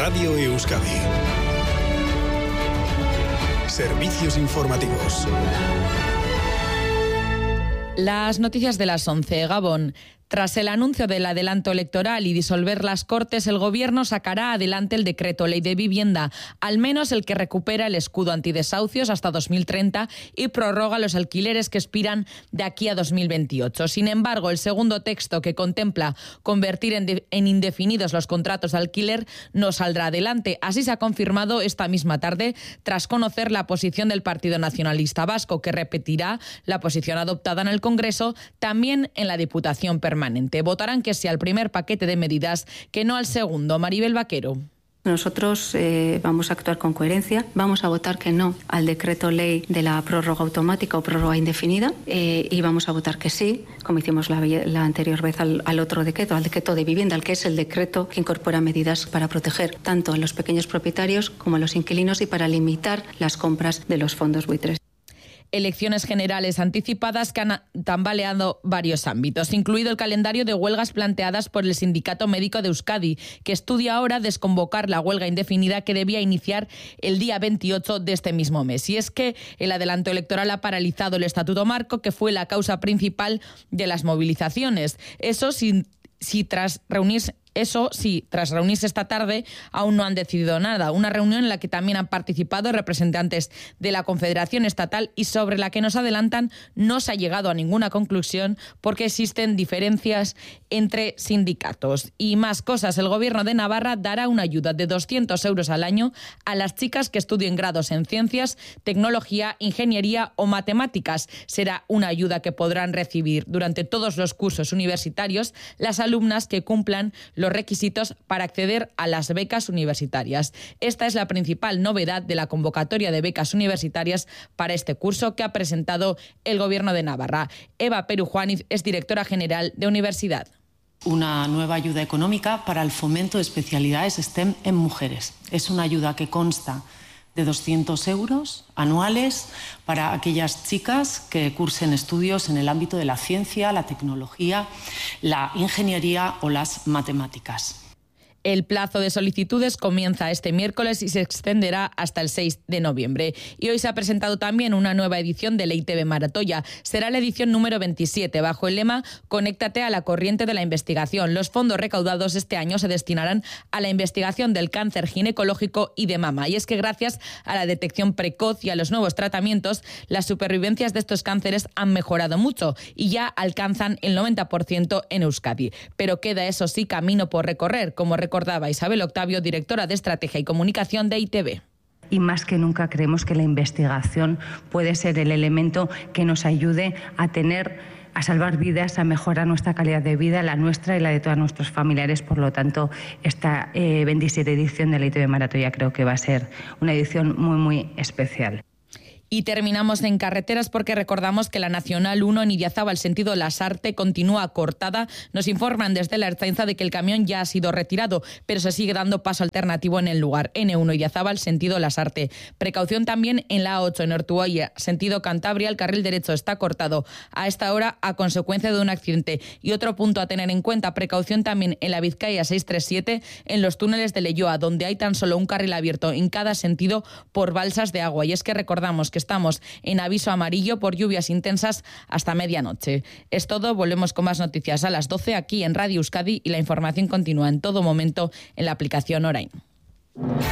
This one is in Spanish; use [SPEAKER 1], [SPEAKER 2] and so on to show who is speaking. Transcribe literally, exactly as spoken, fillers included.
[SPEAKER 1] Radio Euskadi. Servicios informativos.
[SPEAKER 2] Las noticias de las once. Gabón. Tras el anuncio del adelanto electoral y disolver las Cortes, el Gobierno sacará adelante el decreto ley de vivienda, al menos el que recupera el escudo antidesahucios hasta dos mil treinta y prorroga los alquileres que expiran de aquí a dos mil veintiocho. Sin embargo, el segundo texto, que contempla convertir en, de, en indefinidos los contratos de alquiler, no saldrá adelante. Así se ha confirmado esta misma tarde, tras conocer la posición del Partido Nacionalista Vasco, que repetirá la posición adoptada en el Congreso, también en la Diputación Permanente. Votarán que sí al primer paquete de medidas, que no al segundo. Maribel Vaquero.
[SPEAKER 3] Nosotros eh, vamos a actuar con coherencia, vamos a votar que no al decreto ley de la prórroga automática o prórroga indefinida eh, y vamos a votar que sí, como hicimos la, la anterior vez al, al otro decreto, al decreto de vivienda, al que es el decreto que incorpora medidas para proteger tanto a los pequeños propietarios como a los inquilinos y para limitar las compras de los fondos buitres.
[SPEAKER 2] Elecciones generales anticipadas que han tambaleado varios ámbitos, incluido el calendario de huelgas planteadas por el Sindicato Médico de Euskadi, que estudia ahora desconvocar la huelga indefinida que debía iniciar el día veintiocho de este mismo mes. Y es que el adelanto electoral ha paralizado el Estatuto Marco, que fue la causa principal de las movilizaciones. Eso sin, si tras reunirse... Eso sí, tras reunirse esta tarde, aún no han decidido nada. Una reunión en la que también han participado representantes de la Confederación Estatal y sobre la que nos adelantan no se ha llegado a ninguna conclusión porque existen diferencias entre sindicatos. Y más cosas, el Gobierno de Navarra dará una ayuda de doscientos euros al año a las chicas que estudien grados en ciencias, tecnología, ingeniería o matemáticas. Será una ayuda que podrán recibir durante todos los cursos universitarios las alumnas que cumplan los requisitos para acceder a las becas universitarias. Esta es la principal novedad de la convocatoria de becas universitarias para este curso que ha presentado el Gobierno de Navarra. Eva Perujuaniz es directora general de Universidad.
[SPEAKER 4] Una nueva ayuda económica para el fomento de especialidades STEM en mujeres. Es una ayuda que consta de doscientos euros anuales para aquellas chicas que cursen estudios en el ámbito de la ciencia, la tecnología, la ingeniería o las matemáticas.
[SPEAKER 2] El plazo de solicitudes comienza este miércoles y se extenderá hasta el seis de noviembre. Y hoy se ha presentado también una nueva edición de la I T V Maratoya. Será la edición número veintisiete, bajo el lema «Conéctate a la corriente de la investigación». Los fondos recaudados este año se destinarán a la investigación del cáncer ginecológico y de mama. Y es que gracias a la detección precoz y a los nuevos tratamientos, las supervivencias de estos cánceres han mejorado mucho y ya alcanzan el noventa por ciento en Euskadi. Pero queda, eso sí, camino por recorrer, como recordamos recordaba Isabel Octavio, directora de Estrategia y Comunicación de I T V.
[SPEAKER 5] Y más que nunca creemos que la investigación puede ser el elemento que nos ayude a tener, a salvar vidas, a mejorar nuestra calidad de vida, la nuestra y la de todos nuestros familiares. Por lo tanto, esta eh, veintisiete edición de la I T V Maratoya creo que va a ser una edición muy, muy especial.
[SPEAKER 2] Y terminamos en carreteras porque recordamos que la Nacional uno en Idiazábal sentido Lasarte continúa cortada. Nos informan desde la Ertzaintza de que el camión ya ha sido retirado, pero se sigue dando paso alternativo en el lugar. ene uno Idiazábal sentido Lasarte. Precaución también en la A ocho en Ortuolla, sentido Cantabria, el carril derecho está cortado a esta hora a consecuencia de un accidente. Y otro punto a tener en cuenta, precaución también en la Vizcaya seiscientos treinta y siete en los túneles de Leioa, donde hay tan solo un carril abierto en cada sentido por balsas de agua. Y es que recordamos que estamos en aviso amarillo por lluvias intensas hasta medianoche. Es todo, volvemos con más noticias a las doce aquí en Radio Euskadi y la información continúa en todo momento en la aplicación Orain.